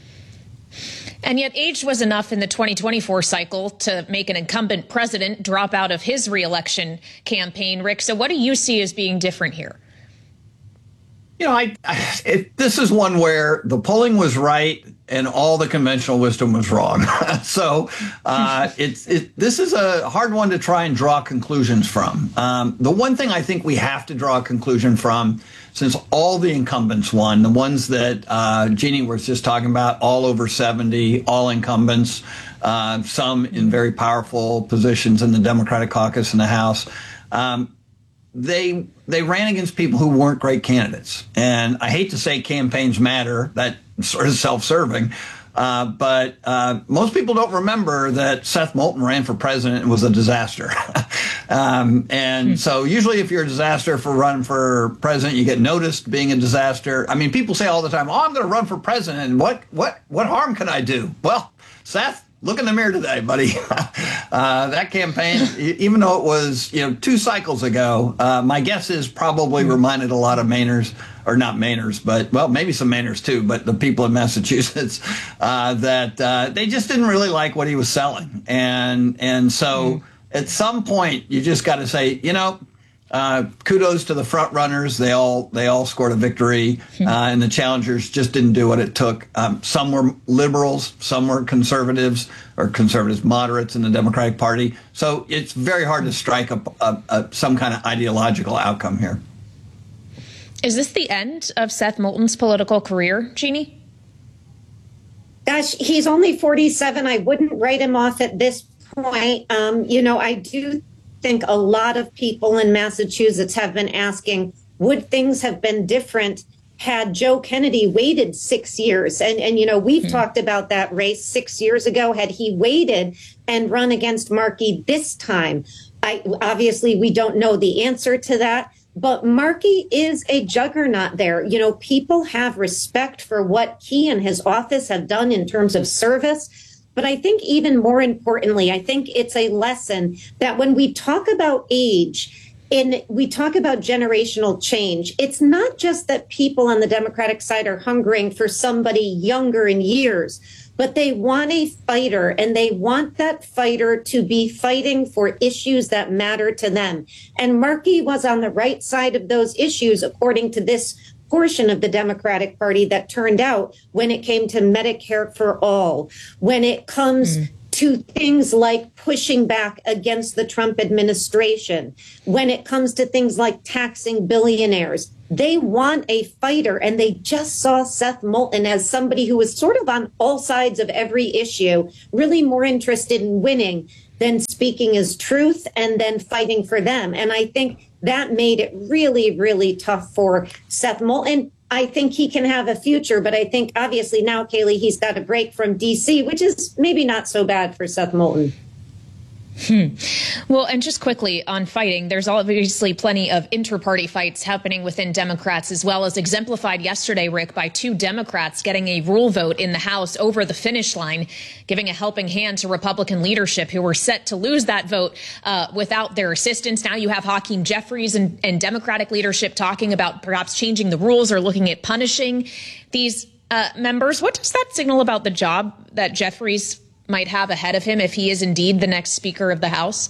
And yet age was enough in the twenty twenty-four cycle to make an incumbent president drop out of his reelection campaign. Rick, so what do you see as being different here? You know, I, I it, this is one where the polling was right and all the conventional wisdom was wrong. so uh, it's it, this is a hard one to try and draw conclusions from. Um, the one thing I think we have to draw a conclusion from, since all the incumbents won, the ones that uh, Jeannie was just talking about, all over seventy, all incumbents, uh, some in very powerful positions in the Democratic caucus in the House, um, they they ran against people who weren't great candidates. And I hate to say campaigns matter, that's sort of self-serving, uh, but uh, most people don't remember that Seth Moulton ran for president and was a disaster. um, and hmm. so usually if you're a disaster for running for president, you get noticed being a disaster. I mean, people say all the time, oh, I'm going to run for president, and what, what, what harm can I do? Well, Seth, look in the mirror today, buddy. uh, that campaign, even though it was, you know, two cycles ago, uh, my guess is probably reminded a lot of Mainers, or not Mainers, but, well, maybe some Mainers too, but the people in Massachusetts, uh, that uh, they just didn't really like what he was selling. And, and so mm. at some point, you just got to say, you know, Uh, kudos to the front runners. They all they all scored a victory, uh, and the challengers just didn't do what it took. Um, some were liberals, some were conservatives, or conservatives moderates in the Democratic Party. So it's very hard to strike a, a, a, some kind of ideological outcome here. Is this the end of Seth Moulton's political career, Jeannie? Gosh, he's only forty-seven. I wouldn't write him off at this point. Um, you know, I do think a lot of people in Massachusetts have been asking, would things have been different had Joe Kennedy waited six years? And, and you know, we've mm-hmm. talked about that race six years ago. Had he waited and run against Markey this time? I, obviously, we don't know the answer to that. But Markey is a juggernaut there. You know, people have respect for what he and his office have done in terms of service. But I think even more importantly, I think it's a lesson that when we talk about age, in we talk about generational change. It's not just that people on the Democratic side are hungering for somebody younger in years, but they want a fighter, and they want that fighter to be fighting for issues that matter to them. And Markey was on the right side of those issues, according to this portion of the Democratic Party that turned out when it came to Medicare for all, when it comes mm. to things like pushing back against the Trump administration, when it comes to things like taxing billionaires. They want a fighter, and they just saw Seth Moulton as somebody who was sort of on all sides of every issue, really more interested in winning than speaking his truth and then fighting for them. And I think that made it really, really tough for Seth Moulton. I think he can have a future, but I think obviously now, Kaylee, he's got a break from D C, which is maybe not so bad for Seth Moulton. Hmm. Well, and just quickly on fighting, there's obviously plenty of inter-party fights happening within Democrats, as well as exemplified yesterday, Rick, by two Democrats getting a rule vote in the House over the finish line, giving a helping hand to Republican leadership who were set to lose that vote uh, without their assistance. Now you have Hakeem Jeffries and, and Democratic leadership talking about perhaps changing the rules or looking at punishing these uh, members. What does that signal about the job that Jeffries might have ahead of him if he is indeed the next Speaker of the House?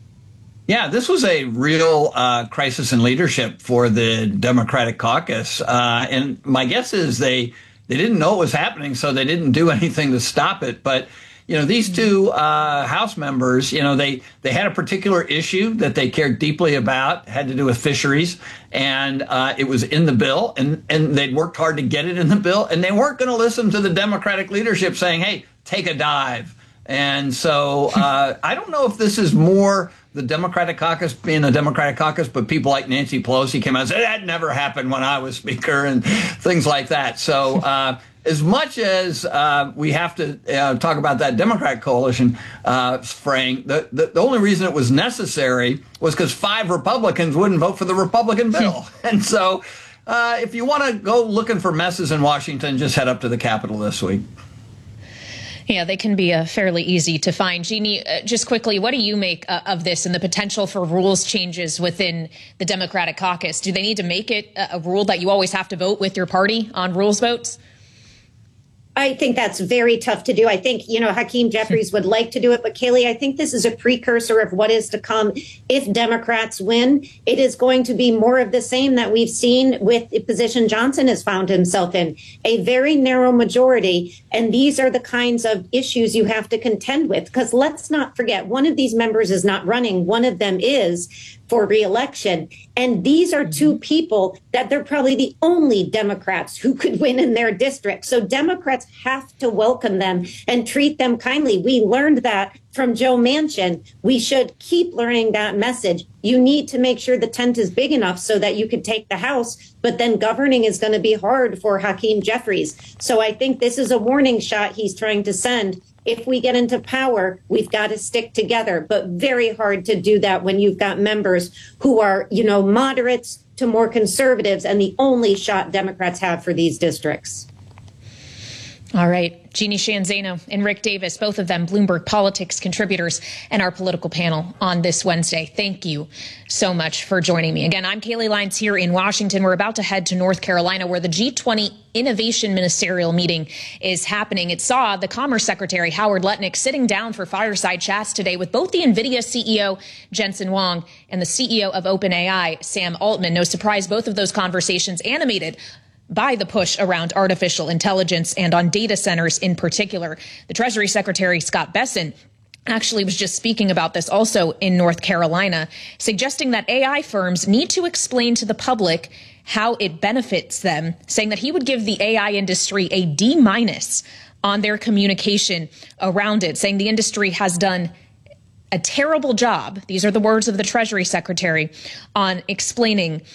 Yeah, this was a real uh, crisis in leadership for the Democratic caucus. Uh, and my guess is they they didn't know it was happening, so they didn't do anything to stop it. But, you know, these two uh, House members, you know, they, they had a particular issue that they cared deeply about, had to do with fisheries. And uh, it was in the bill, and, and they'd worked hard to get it in the bill. And they weren't going to listen to the Democratic leadership saying, hey, take a dive. And so uh, I don't know if this is more the Democratic caucus being a Democratic caucus, but people like Nancy Pelosi came out and said, that never happened when I was Speaker, and things like that. So uh, as much as uh, we have to uh, talk about that Democratic coalition uh, fraying, the, the, the only reason it was necessary was because five Republicans wouldn't vote for the Republican bill. And so uh, if you want to go looking for messes in Washington, just head up to the Capitol this week. Yeah, they can be uh, fairly easy to find. Jeannie, uh, just quickly, what do you make uh, of this and the potential for rules changes within the Democratic caucus? Do they need to make it a, a rule that you always have to vote with your party on rules votes? I think that's very tough to do. I think, you know, Hakeem Jeffries would like to do it. But Kaylee, I think this is a precursor of what is to come if Democrats win. It is going to be more of the same that we've seen with the position Johnson has found himself in, a very narrow majority. And these are the kinds of issues you have to contend with, because let's not forget, one of these members is not running. One of them is for re-election. And these are two people that they're probably the only Democrats who could win in their district. So Democrats have to welcome them and treat them kindly. We learned that from Joe Manchin. We should keep learning that message. You need to make sure the tent is big enough so that you could take the House, but then governing is going to be hard for Hakeem Jeffries. So I think this is a warning shot he's trying to send. If we get into power, we've got to stick together, but very hard to do that when you've got members who are, you know, moderates to more conservatives, and the only shot Democrats have for these districts. All right. Jeannie Sheehan Zaino and Rick Davis, both of them Bloomberg Politics contributors and our political panel on this Wednesday. Thank you so much for joining me. Again, I'm Kaylee Lyons here in Washington. We're about to head to North Carolina, where the G twenty Innovation Ministerial Meeting is happening. It saw the Commerce Secretary Howard Lutnick sitting down for fireside chats today with both the NVIDIA C E O Jensen Huang and the C E O of OpenAI Sam Altman. No surprise, both of those conversations animated by the push around artificial intelligence and on data centers in particular. The Treasury Secretary Scott Bessent actually was just speaking about this also in North Carolina, suggesting that A I firms need to explain to the public how it benefits them, saying that he would give the A I industry a D minus on their communication around it, saying the industry has done a terrible job, these are the words of the Treasury Secretary, on explaining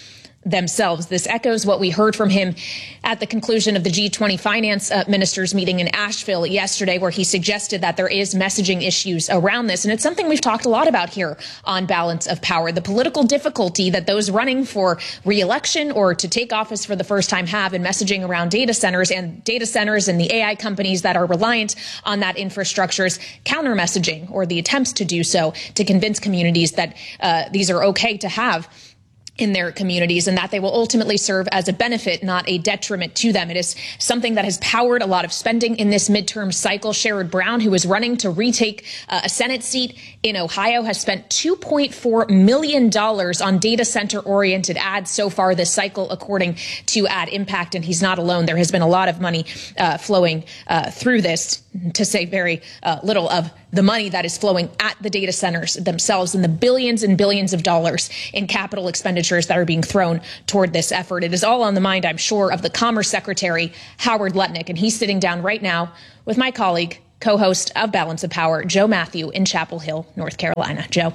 themselves. This echoes what we heard from him at the conclusion of the G twenty finance uh, ministers meeting in Asheville yesterday, where he suggested that there is messaging issues around this. And it's something we've talked a lot about here on Balance of Power, the political difficulty that those running for re-election or to take office for the first time have in messaging around data centers and data centers and the A I companies that are reliant on that infrastructure's counter messaging or the attempts to do so to convince communities that uh, these are okay to have in their communities and that they will ultimately serve as a benefit, not a detriment to them. It is something that has powered a lot of spending in this midterm cycle. Sherrod Brown, who is running to retake uh, a Senate seat in Ohio, has spent two point four million dollars on data center oriented ads so far this cycle, according to Ad Impact. And he's not alone. There has been a lot of money uh, flowing uh, through this, to say very uh, little of the money that is flowing at the data centers themselves and the billions and billions of dollars in capital expenditures that are being thrown toward this effort. It is all on the mind, I'm sure, of the Commerce Secretary, Howard Lutnick, and he's sitting down right now with my colleague, co-host of Balance of Power, Joe Matthew, in Chapel Hill, North Carolina. Joe.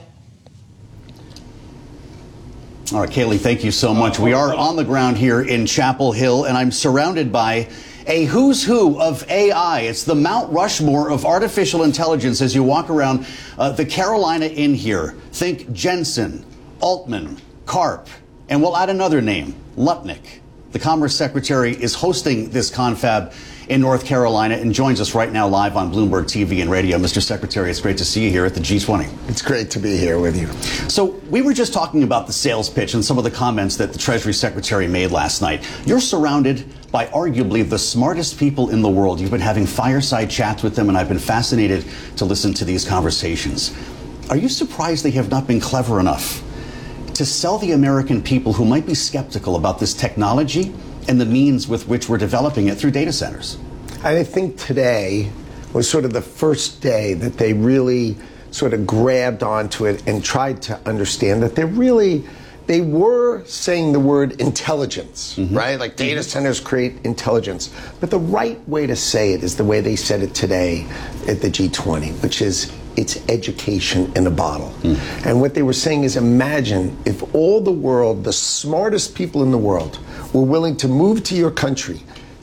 All right, Kaylee, thank you so much. We are on the ground here in Chapel Hill, and I'm surrounded by a who's who of A I. It's the Mount Rushmore of artificial intelligence as you walk around uh, the Carolina Inn here. Think Jensen, Altman, Karp, and we'll add another name, Lutnick. The Commerce Secretary is hosting this confab in North Carolina and joins us right now live on Bloomberg T V and radio. Mister Secretary, it's great to see you here at the G twenty. It's great to be here with you. So we were just talking about the sales pitch and some of the comments that the Treasury Secretary made last night. You're surrounded by arguably the smartest people in the world. You've been having fireside chats with them, and I've been fascinated to listen to these conversations. Are you surprised they have not been clever enough to sell the American people who might be skeptical about this technology and the means with which we're developing it through data centers? I think today was sort of the first day that they really sort of grabbed onto it and tried to understand that they're really, they were saying the word intelligence, mm-hmm. right? Like data centers create intelligence. But the right way to say it is the way they said it today at the G twenty, which is it's education in a bottle. Mm. And what they were saying is, imagine if all the world, the smartest people in the world, were willing to move to your country,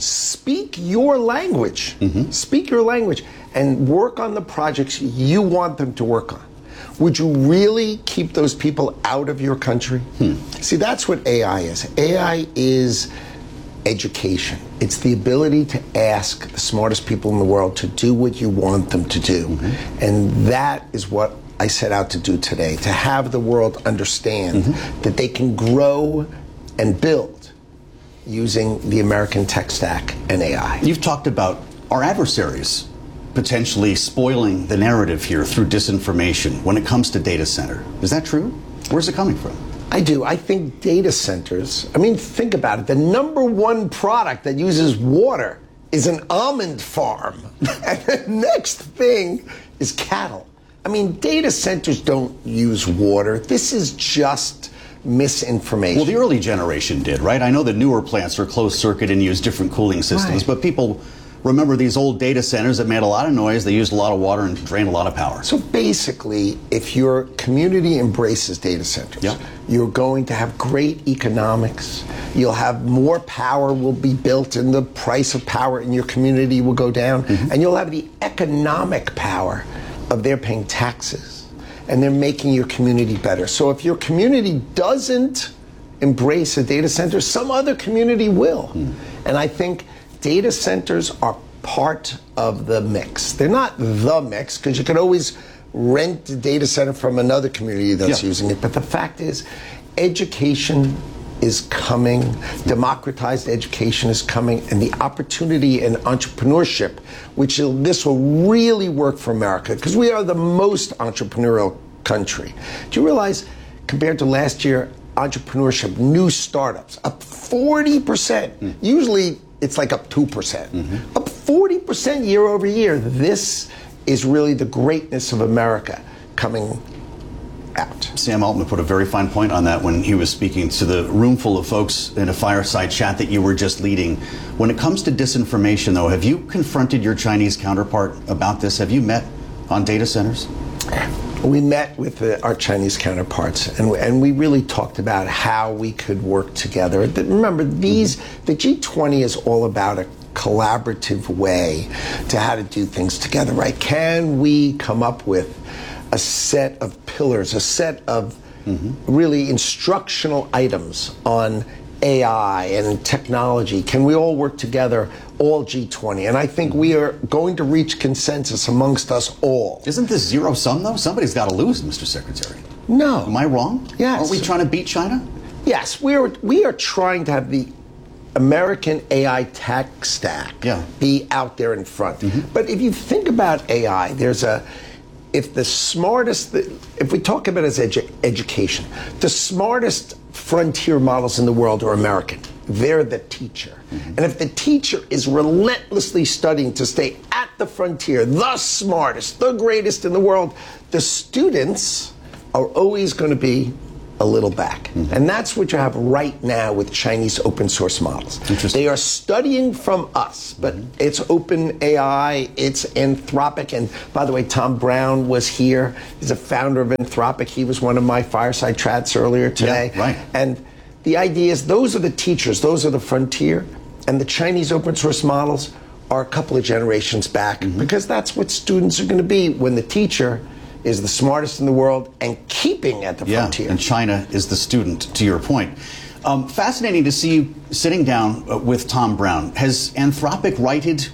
speak your language, mm-hmm. speak your language, and work on the projects you want them to work on. Would you really keep those people out of your country? Hmm. See, that's what A I is. A I is education. It's the ability to ask the smartest people in the world to do what you want them to do. Mm-hmm. And that is what I set out to do today, to have the world understand mm-hmm. that they can grow and build using the American tech stack and A I. You've talked about our adversaries potentially spoiling the narrative here through disinformation when it comes to data center. Is that true? Where's it coming from? I do. I think data centers, I mean, think about it. The number one product that uses water is an almond farm. And the next thing is cattle. I mean, data centers don't use water. This is just misinformation. Well, the early generation did, right? I know the newer plants are closed circuit and use different cooling systems, right. But people remember these old data centers that made a lot of noise, they used a lot of water and drained a lot of power. So basically, if your community embraces data centers, yep. you're going to have great economics, you'll have more power will be built and the price of power in your community will go down, mm-hmm. and you'll have the economic power of they're paying taxes and they're making your community better. So if your community doesn't embrace a data center, some other community will. Mm. And I think data centers are part of the mix. They're not the mix, because you can always rent a data center from another community that's yeah. using it. But the fact is, education is coming, democratized education is coming, and the opportunity in entrepreneurship, which will, this will really work for America, because we are the most entrepreneurial country. Do you realize, compared to last year, entrepreneurship, new startups, up forty percent. Mm. Usually, it's like up two percent. Mm-hmm. Up forty percent year over year. This is really the greatness of America coming out. Sam Altman put a very fine point on that when he was speaking to the room full of folks in a fireside chat that you were just leading. When it comes to disinformation, though, have you confronted your Chinese counterpart about this? Have you met on data centers? We met with the, our Chinese counterparts, and, and we really talked about how we could work together. But remember, these mm-hmm. the G twenty is all about a collaborative way to how to do things together, right? Can we come up with a set of pillars, a set of mm-hmm. really instructional items on A I and technology? Can we all work together, all G twenty? And I think we are going to reach consensus amongst us all. Isn't this zero sum, though? Somebody's got to lose, Mister Secretary. No. Am I wrong? Yes. Aren't we trying to beat China? Yes, we are, we are trying to have the American A I tech stack yeah. be out there in front. Mm-hmm. But if you think about A I, there's a, if the smartest, if we talk about it as edu- education, the smartest frontier models in the world are American. They're the teacher. Mm-hmm. And if the teacher is relentlessly studying to stay at the frontier, the smartest, the greatest in the world, the students are always going to be a little back. Mm-hmm. And that's what you have right now with Chinese open source models. They are studying from us, but mm-hmm. it's open A I, it's Anthropic. And by the way, Tom Brown was here. He's a founder of Anthropic. He was one of my fireside chats earlier today. Yeah, right. And the idea is those are the teachers, those are the frontier, and the Chinese open source models are a couple of generations back mm-hmm. because that's what students are going to be when the teacher is the smartest in the world and keeping at the yeah, frontier. And China is the student, to your point. Um, fascinating to see you sitting down uh, with Tom Brown. Has Anthropic righted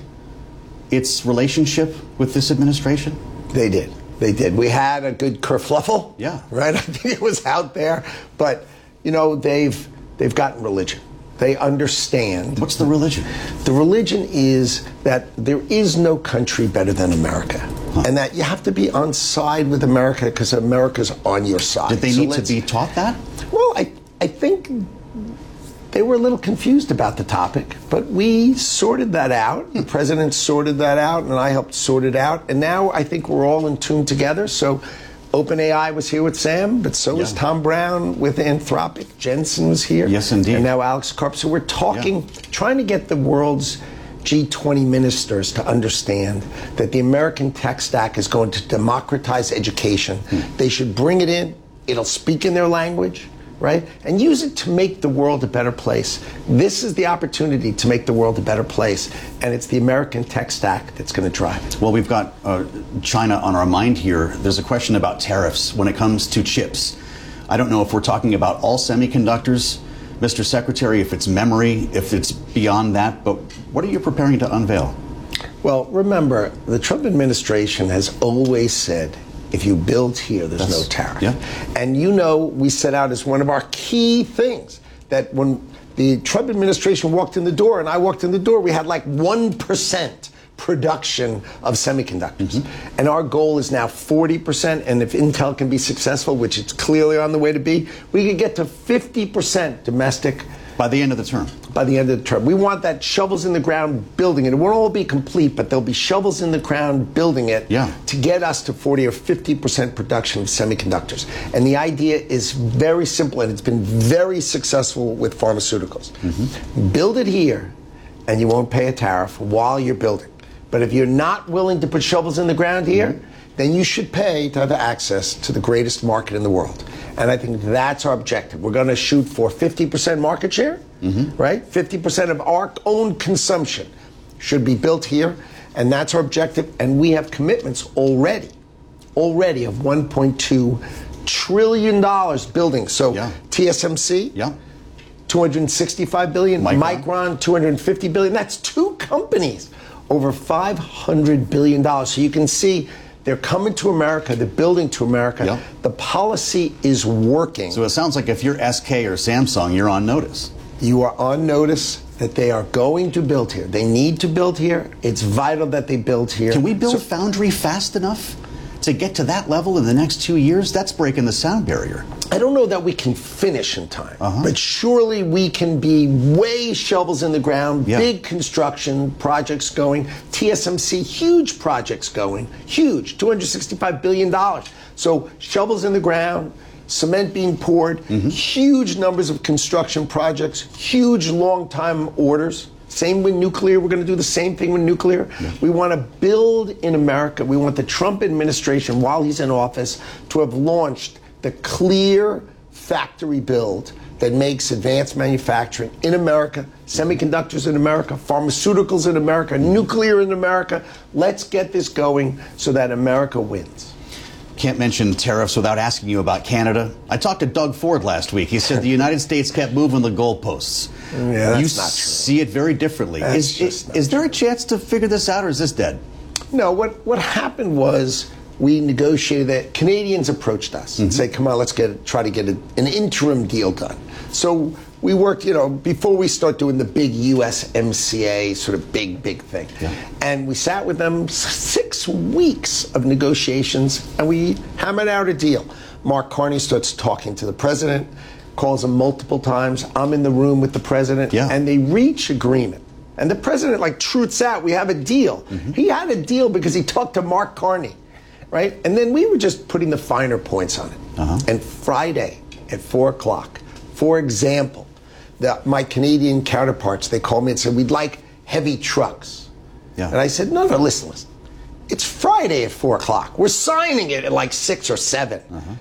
its relationship with this administration? They did. They did. We had a good kerfluffle. Yeah. Right? I think it was out there. But, you know, they've they've gotten religion. They understand. What's the religion? The religion is that there is no country better than America. Huh. And that you have to be on side with America because America's on your side. Did they so need to be taught that? Well, I, I think they were a little confused about the topic, but we sorted that out. The president sorted that out, and I helped sort it out. And now I think we're all in tune together. So OpenAI was here with Sam, but so yeah. was Tom Brown with Anthropic. Jensen was here. Yes, indeed. And now Alex Karp. So we're talking, yeah. trying to get the world's G twenty ministers to understand that the American tech stack is going to democratize education. Hmm. They should bring it in. It'll speak in their language, right? And use it to make the world a better place. This is the opportunity to make the world a better place, and it's the American tech stack that's going to drive it. Well, we've got uh, China on our mind here. There's a question about tariffs when it comes to chips. I don't know if we're talking about all semiconductors, Mister Secretary, if it's memory, if it's beyond that, but what are you preparing to unveil? Well, remember, the Trump administration has always said, if you build here, there's That's, no tariff. Yeah. And you know, we set out as one of our key things that when the Trump administration walked in the door and I walked in the door, we had like one percent production of semiconductors. Mm-hmm. And our goal is now forty percent. And if Intel can be successful, which it's clearly on the way to be, we could get to fifty percent domestic. By the end of the term. By the end of the term. We want that shovels in the ground building it. It won't all be complete, but there'll be shovels in the ground building it yeah. to get us to forty or fifty percent production of semiconductors. And the idea is very simple, and it's been very successful with pharmaceuticals. Mm-hmm. Build it here, and you won't pay a tariff while you're building. But if you're not willing to put shovels in the ground here, mm-hmm. then you should pay to have access to the greatest market in the world. And I think that's our objective. We're going to shoot for fifty percent market share, mm-hmm. right? fifty percent of our own consumption should be built here. And that's our objective. And we have commitments already, already of one point two trillion dollars building. So yeah. T S M C, yeah. two hundred sixty-five billion dollars. Micron. Micron, two hundred fifty billion dollars. That's two companies, over five hundred billion dollars. So you can see they're coming to America. They're building to America. Yep. The policy is working. So it sounds like if you're S K or Samsung, you're on notice. You are on notice that they are going to build here. They need to build here. It's vital that they build here. Can we build so, foundry fast enough to get to that level in the next two years? That's breaking the sound barrier. I don't know that we can finish in time, uh-huh. but surely we can be way shovels in the ground, yeah. big construction projects going, T S M C, huge projects going, huge, two hundred sixty-five billion dollars. So shovels in the ground, cement being poured, mm-hmm. huge numbers of construction projects, huge long time orders. Same with nuclear. We're going to do the same thing with nuclear. Yeah. We want to build in America. We want the Trump administration, while he's in office, to have launched the clear factory build that makes advanced manufacturing in America, semiconductors in America, pharmaceuticals in America, nuclear in America. Let's get this going so that America wins. Can't mention tariffs without asking you about Canada. I talked to Doug Ford last week. He said the United States kept moving the goalposts. Yeah, that's you not true. See it very differently. That's Is, just is, not is there a chance to figure this out, or is this dead? No, what, what happened was we negotiated that. Canadians approached us mm-hmm. and said, come on, let's get try to get a, an interim deal done. So we worked, you know, before we start doing the big U S M C A sort of big, big thing. Yeah. And we sat with them six weeks of negotiations, and we hammered out a deal. Mark Carney starts talking to the president, calls him multiple times. I'm in the room with the president, yeah. and they reach agreement. And the president, like, truths out, we have a deal. Mm-hmm. He had a deal because he talked to Mark Carney, right? And then we were just putting the finer points on it. Uh-huh. And Friday at four o'clock, for example, the, my Canadian counterparts, they called me and said, we'd like heavy trucks. Yeah. And I said, no, no, listen, listen. It's Friday at four o'clock. We're signing it at like six or seven. Uh-huh.